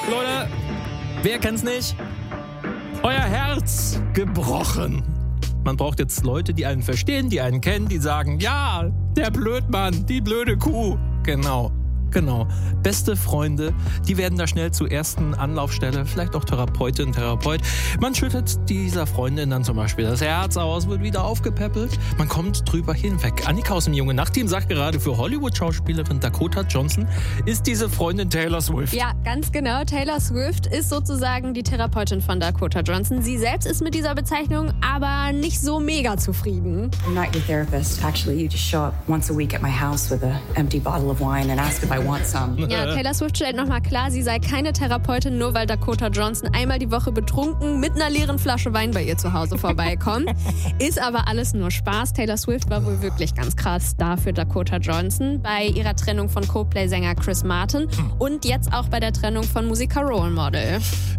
Leute, wer kennt's nicht? Euer Herz gebrochen. Man braucht jetzt Leute, die einen verstehen, die einen kennen, die sagen, ja, der Blödmann, die blöde Kuh. Genau. Beste Freunde, die werden da schnell zur ersten Anlaufstelle, vielleicht auch Therapeutin, Therapeut. Man schüttet dieser Freundin dann zum Beispiel das Herz aus, wird wieder aufgepäppelt. Man kommt drüber hinweg. Annika aus dem Junge Nacht-Team sagt gerade, für Hollywood-Schauspielerin Dakota Johnson ist diese Freundin Taylor Swift. Ja, ganz genau. Taylor Swift ist sozusagen die Therapeutin von Dakota Johnson. Sie selbst ist mit dieser Bezeichnung aber nicht so mega zufrieden. I'm not your therapist. Actually, you just show up once a week at my house with an empty bottle of wine and ask if I want some. Ja, Taylor Swift stellt nochmal klar, sie sei keine Therapeutin, nur weil Dakota Johnson einmal die Woche betrunken mit einer leeren Flasche Wein bei ihr zu Hause vorbeikommt. Ist aber alles nur Spaß. Taylor Swift war wohl wirklich ganz krass da für Dakota Johnson bei ihrer Trennung von Coldplay-Sänger Chris Martin und jetzt auch bei der Trennung von Musiker Role Model.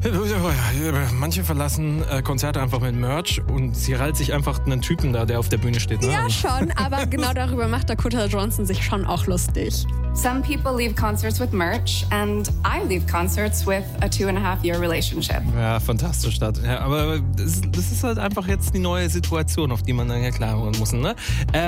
Manche verlassen Konzerte einfach mit Merch und sie reilt sich einfach einen Typen da, der auf der Bühne steht. Ne? Ja, schon, aber genau darüber macht Dakota Johnson sich schon auch lustig. Some people leave concerts with merch, and I leave concerts with a 2.5-year relationship. Ja, fantastisch. Ja, aber das ist halt einfach jetzt die neue Situation, auf die man dann ja klar muss. Ne?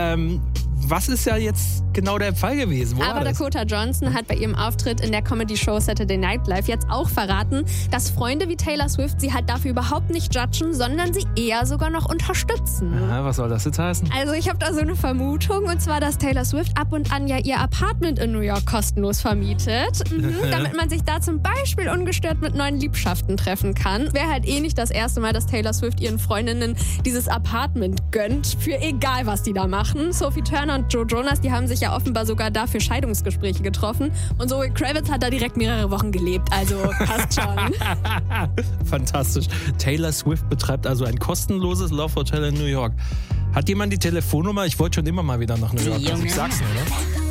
Was ist ja jetzt genau der Fall gewesen? Aber Dakota Johnson hat bei ihrem Auftritt in der Comedy-Show Saturday Night Live jetzt auch verraten, dass Freunde wie Taylor Swift sie halt dafür überhaupt nicht judgen, sondern sie eher sogar noch unterstützen. Aha, was soll das jetzt heißen? Also ich habe da so eine Vermutung, und zwar, dass Taylor Swift ab und an ja ihr Apartment in New York kostenlos vermietet, damit man sich da zum Beispiel ungestört mit neuen Liebschaften treffen kann. Wäre halt nicht das erste Mal, dass Taylor Swift ihren Freundinnen dieses Apartment gönnt, für egal was die da machen. Sophie Turner und Joe Jonas, die haben sich ja offenbar sogar da für Scheidungsgespräche getroffen. Und Zoe Kravitz hat da direkt mehrere Wochen gelebt, also passt schon. Fantastisch. Taylor Swift betreibt also ein kostenloses Love Hotel in New York. Hat jemand die Telefonnummer? Ich wollte schon immer mal wieder nach New York. Also ich sag's nur, ne?